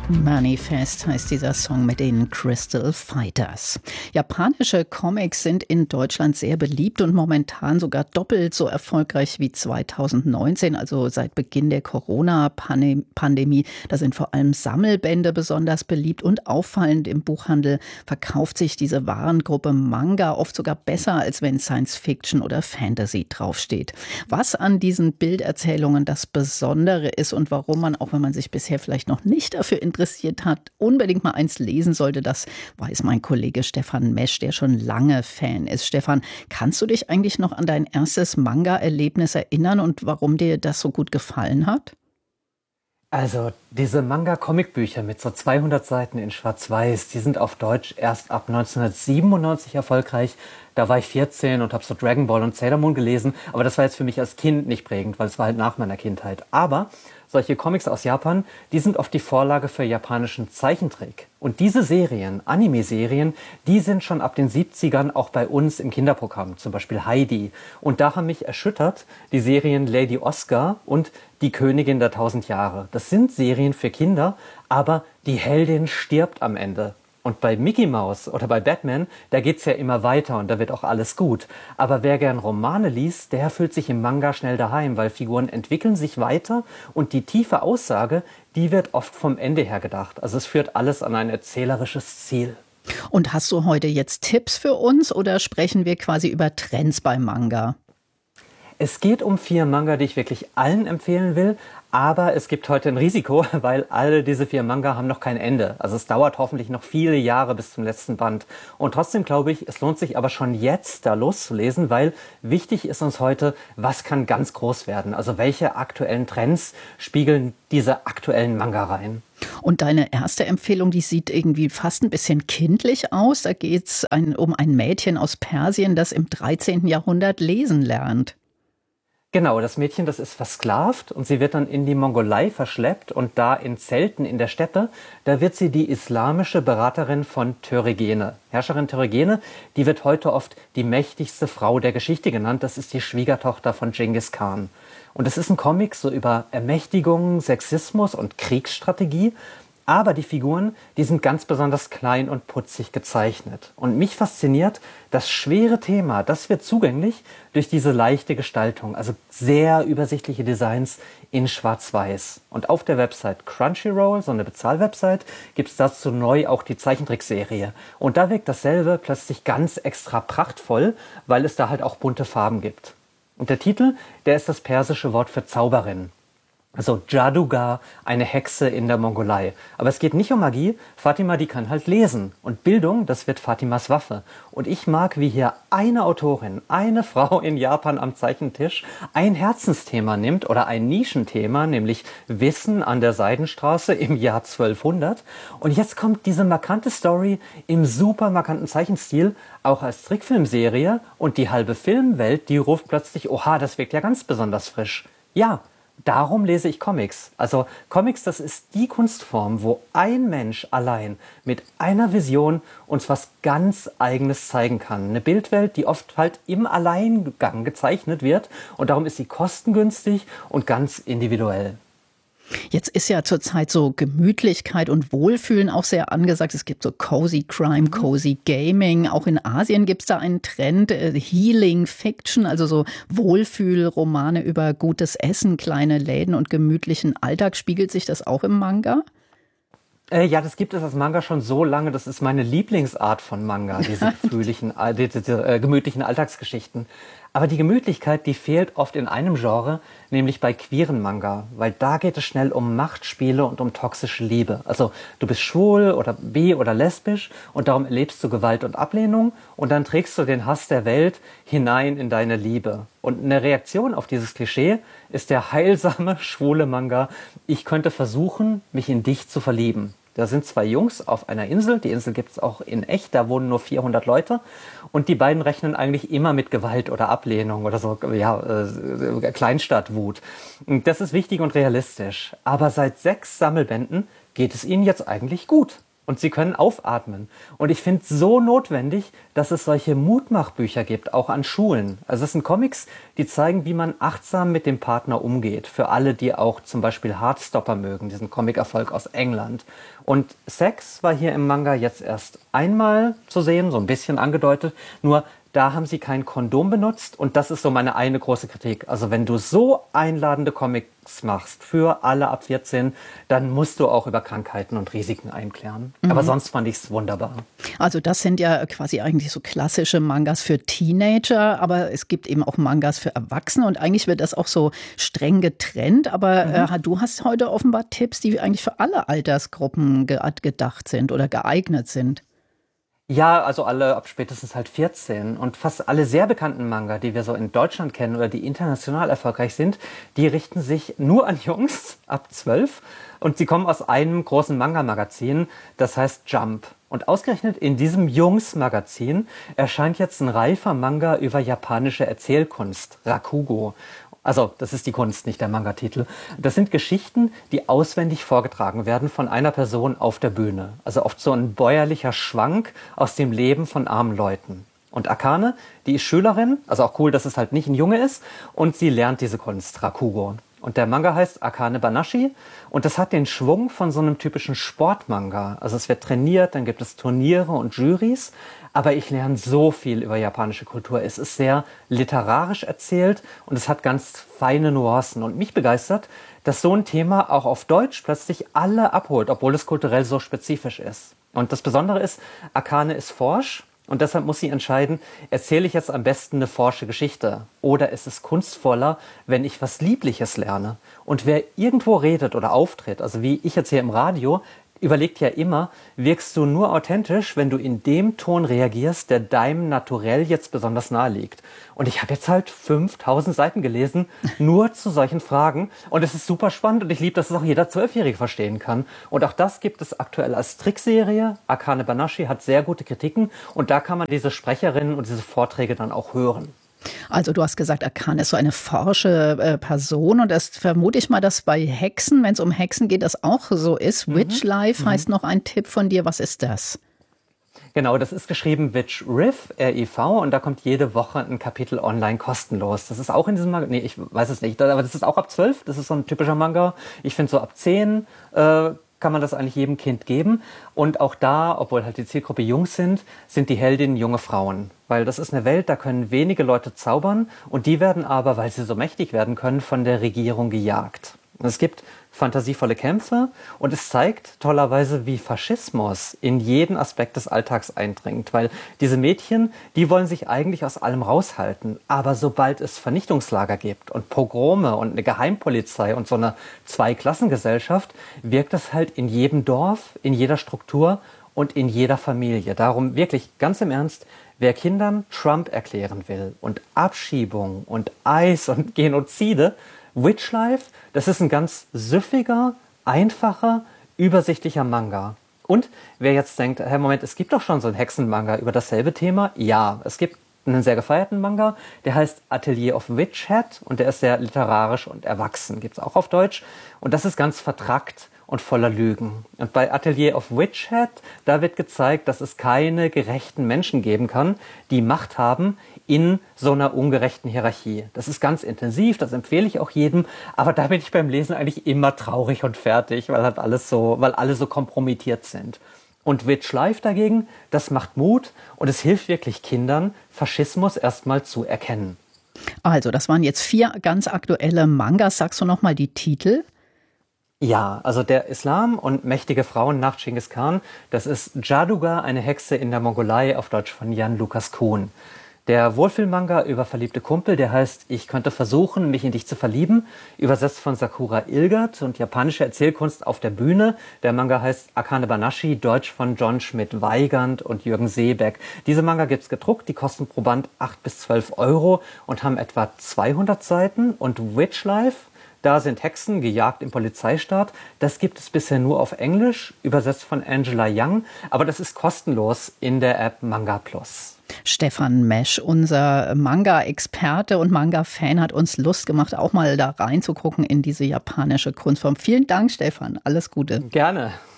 Manifest heißt dieser Song mit den Crystal Fighters. Japanische Comics sind in Deutschland sehr beliebt und momentan sogar doppelt so erfolgreich wie 2019, also seit Beginn der Corona-Pandemie. Da sind vor allem Sammelbände besonders beliebt und auffallend im Buchhandel verkauft sich diese Warengruppe Manga oft sogar besser, als wenn Science Fiction oder Fantasy draufsteht. Was an diesen Bilderzählungen das Besondere ist und warum man, auch wenn man sich bisher vielleicht noch nicht dafür interessiert hat, unbedingt mal eins lesen sollte, das weiß mein Kollege Stefan Mesch, der schon lange Fan ist. Stefan, kannst du dich eigentlich noch an dein erstes Manga-Erlebnis erinnern und warum dir das so gut gefallen hat? Also diese Manga-Comic-Bücher mit so 200 Seiten in Schwarz-Weiß, die sind auf Deutsch erst ab 1997 erfolgreich. Da war ich 14 und habe so Dragon Ball und Sailor Moon gelesen. Aber das war jetzt für mich als Kind nicht prägend, weil es war halt nach meiner Kindheit. Aber solche Comics aus Japan, die sind oft die Vorlage für japanischen Zeichentrick. Und diese Serien, Anime-Serien, die sind schon ab den 70ern auch bei uns im Kinderprogramm, zum Beispiel Heidi. Und da haben mich erschüttert die Serien Lady Oscar und Die Königin der 1000 Jahre. Das sind Serien für Kinder, aber die Heldin stirbt am Ende. Und bei Mickey Mouse oder bei Batman, da geht's ja immer weiter und da wird auch alles gut. Aber wer gern Romane liest, der fühlt sich im Manga schnell daheim, weil Figuren entwickeln sich weiter und die tiefe Aussage, die wird oft vom Ende her gedacht. Also es führt alles an ein erzählerisches Ziel. Und hast du heute jetzt Tipps für uns oder sprechen wir quasi über Trends beim Manga? Es geht um 4 Manga, die ich wirklich allen empfehlen will, aber es gibt heute ein Risiko, weil alle diese 4 Manga haben noch kein Ende. Also es dauert hoffentlich noch viele Jahre bis zum letzten Band. Und trotzdem glaube ich, es lohnt sich aber schon jetzt da loszulesen, weil wichtig ist uns heute, was kann ganz groß werden? Also welche aktuellen Trends spiegeln diese aktuellen Manga rein? Und deine erste Empfehlung, die sieht irgendwie fast ein bisschen kindlich aus. Da geht es um ein Mädchen aus Persien, das im 13. Jahrhundert lesen lernt. Genau, das Mädchen, das ist versklavt und sie wird dann in die Mongolei verschleppt und da in Zelten in der Steppe, da wird sie die islamische Beraterin von Töregene. Herrscherin Töregene, die wird heute oft die mächtigste Frau der Geschichte genannt. Das ist die Schwiegertochter von Genghis Khan. Und es ist ein Comic so über Ermächtigung, Sexismus und Kriegsstrategie. Aber die Figuren, die sind ganz besonders klein und putzig gezeichnet. Und mich fasziniert, das schwere Thema, das wird zugänglich durch diese leichte Gestaltung. Also sehr übersichtliche Designs in Schwarz-Weiß. Und auf der Website Crunchyroll, so eine Bezahlwebsite, gibt es dazu neu auch die Zeichentrickserie. Und da wirkt dasselbe plötzlich ganz extra prachtvoll, weil es da halt auch bunte Farben gibt. Und der Titel, der ist das persische Wort für Zauberin. Also Jadugar, eine Hexe in der Mongolei. Aber es geht nicht um Magie. Fatima, die kann halt lesen. Und Bildung, das wird Fatimas Waffe. Und ich mag, wie hier eine Autorin, eine Frau in Japan am Zeichentisch ein Herzensthema nimmt oder ein Nischenthema, nämlich Wissen an der Seidenstraße im Jahr 1200. Und jetzt kommt diese markante Story im super markanten Zeichenstil, auch als Trickfilmserie. Und die halbe Filmwelt, die ruft plötzlich, oha, das wirkt ja ganz besonders frisch. Ja. Darum lese ich Comics. Also Comics, das ist die Kunstform, wo ein Mensch allein mit einer Vision uns was ganz Eigenes zeigen kann. Eine Bildwelt, die oft halt im Alleingang gezeichnet wird und darum ist sie kostengünstig und ganz individuell. Jetzt ist ja zurzeit so Gemütlichkeit und Wohlfühlen auch sehr angesagt. Es gibt so Cozy Crime, Cozy Gaming. Auch in Asien gibt es da einen Trend, Healing Fiction, also so Wohlfühlromane über gutes Essen, kleine Läden und gemütlichen Alltag. Spiegelt sich das auch im Manga? Ja, das gibt es als Manga schon so lange. Das ist meine Lieblingsart von Manga, diese gemütlichen Alltagsgeschichten. Aber die Gemütlichkeit, die fehlt oft in einem Genre, nämlich bei queeren Manga. Weil da geht es schnell um Machtspiele und um toxische Liebe. Also du bist schwul oder bi oder lesbisch und darum erlebst du Gewalt und Ablehnung und dann trägst du den Hass der Welt hinein in deine Liebe. Und eine Reaktion auf dieses Klischee ist der heilsame, schwule Manga Ich könnte versuchen, mich in dich zu verlieben. Da sind 2 Jungs auf einer Insel. Die Insel gibt es auch in echt. Da wohnen nur 400 Leute. Und die beiden rechnen eigentlich immer mit Gewalt oder Ablehnung oder so, ja, Kleinstadtwut. Das ist wichtig und realistisch. Aber seit 6 Sammelbänden geht es ihnen jetzt eigentlich gut. Und sie können aufatmen. Und ich finde es so notwendig, dass es solche Mutmachbücher gibt, auch an Schulen. Also es sind Comics, die zeigen, wie man achtsam mit dem Partner umgeht. Für alle, die auch zum Beispiel Heartstopper mögen, diesen Comicerfolg aus England. Und Sex war hier im Manga jetzt erst einmal zu sehen, so ein bisschen angedeutet. Nur da haben sie kein Kondom benutzt und das ist so meine eine große Kritik. Also wenn du so einladende Comics machst für alle ab 14, dann musst du auch über Krankheiten und Risiken einklären. Aber sonst fand ich es wunderbar. Also das sind ja quasi eigentlich so klassische Mangas für Teenager, aber es gibt eben auch Mangas für Erwachsene und eigentlich wird das auch so streng getrennt. Aber du hast heute offenbar Tipps, die eigentlich für alle Altersgruppen gedacht sind oder geeignet sind. Ja, also alle ab spätestens halt 14. Und fast alle sehr bekannten Manga, die wir so in Deutschland kennen oder die international erfolgreich sind, die richten sich nur an Jungs ab 12. Und sie kommen aus einem großen Manga-Magazin, das heißt Jump. Und ausgerechnet in diesem Jungs-Magazin erscheint jetzt ein reifer Manga über japanische Erzählkunst, Rakugo. Also, das ist die Kunst, nicht der Manga-Titel. Das sind Geschichten, die auswendig vorgetragen werden von einer Person auf der Bühne. Also oft so ein bäuerlicher Schwank aus dem Leben von armen Leuten. Und Akane, die ist Schülerin, also auch cool, dass es halt nicht ein Junge ist, und sie lernt diese Kunst, Rakugo. Und der Manga heißt Akane Banashi und das hat den Schwung von so einem typischen Sportmanga. Also es wird trainiert, dann gibt es Turniere und Jurys. Aber ich lerne so viel über japanische Kultur. Es ist sehr literarisch erzählt und es hat ganz feine Nuancen. Und mich begeistert, dass so ein Thema auch auf Deutsch plötzlich alle abholt, obwohl es kulturell so spezifisch ist. Und das Besondere ist, Akane ist forsch. Und deshalb muss sie entscheiden, erzähle ich jetzt am besten eine forsche Geschichte oder ist es kunstvoller, wenn ich was Liebliches lerne? Und wer irgendwo redet oder auftritt, also wie ich jetzt hier im Radio, überlegt ja immer, wirkst du nur authentisch, wenn du in dem Ton reagierst, der deinem Naturell jetzt besonders nahe liegt. Und ich habe jetzt halt 5000 Seiten gelesen, nur zu solchen Fragen. Und es ist super spannend und ich liebe, dass es auch jeder Zwölfjährige verstehen kann. Und auch das gibt es aktuell als Trickserie. Akane Banashi hat sehr gute Kritiken und da kann man diese Sprecherinnen und diese Vorträge dann auch hören. Also du hast gesagt, Akane ist so eine forsche Person und das vermute ich mal, dass bei Hexen, wenn es um Hexen geht, das auch so ist. Witch Life heißt noch ein Tipp von dir. Was ist das? Genau, das ist geschrieben Witch Riff, R-I-V, und da kommt jede Woche ein Kapitel online kostenlos. Das ist auch in diesem Manga, nee, ich weiß es nicht, aber das ist auch ab 12, das ist so ein typischer Manga. Ich finde so ab 10 kann man das eigentlich jedem Kind geben. Und auch da, obwohl halt die Zielgruppe Jungs sind die Heldinnen junge Frauen. Weil das ist eine Welt, da können wenige Leute zaubern und die werden aber, weil sie so mächtig werden können, von der Regierung gejagt. Es gibt fantasievolle Kämpfe und es zeigt tollerweise, wie Faschismus in jeden Aspekt des Alltags eindringt. Weil diese Mädchen, die wollen sich eigentlich aus allem raushalten. Aber sobald es Vernichtungslager gibt und Pogrome und eine Geheimpolizei und so eine Zweiklassengesellschaft, wirkt das halt in jedem Dorf, in jeder Struktur und in jeder Familie. Darum wirklich ganz im Ernst, wer Kindern Trump erklären will und Abschiebung und Eis und Genozide, Witch Life, das ist ein ganz süffiger, einfacher, übersichtlicher Manga. Und wer jetzt denkt, hey Moment, es gibt doch schon so einen Hexenmanga über dasselbe Thema. Ja, es gibt einen sehr gefeierten Manga, der heißt Atelier of Witch Hat und der ist sehr literarisch und erwachsen, gibt's auch auf Deutsch. Und das ist ganz vertrackt und voller Lügen. Und bei Atelier of Witch Hat, da wird gezeigt, dass es keine gerechten Menschen geben kann, die Macht haben in so einer ungerechten Hierarchie. Das ist ganz intensiv, das empfehle ich auch jedem, aber da bin ich beim Lesen eigentlich immer traurig und fertig, weil alle so kompromittiert sind. Und Witch Life dagegen, das macht Mut und es hilft wirklich Kindern, Faschismus erstmal zu erkennen. Also, das waren jetzt 4 ganz aktuelle Mangas. Sagst du noch mal die Titel? Ja, also der Islam und mächtige Frauen nach Genghis Khan, das ist Jaduga, eine Hexe in der Mongolei, auf Deutsch von Jan Lukas Kuhn. Der Wohlfühlmanga über verliebte Kumpel, der heißt Ich könnte versuchen, mich in dich zu verlieben, übersetzt von Sakura Ilgert und japanische Erzählkunst auf der Bühne. Der Manga heißt Akane Banashi, Deutsch von John Schmidt-Weigand und Jürgen Seebeck. Diese Manga gibt's gedruckt, die kosten pro Band 8 bis 12 Euro und haben etwa 200 Seiten. Und Witch Life, da sind Hexen gejagt im Polizeistaat. Das gibt es bisher nur auf Englisch, übersetzt von Angela Young. Aber das ist kostenlos in der App Manga Plus. Stefan Mesch, unser Manga-Experte und Manga-Fan, hat uns Lust gemacht, auch mal da reinzugucken in diese japanische Kunstform. Vielen Dank, Stefan. Alles Gute. Gerne.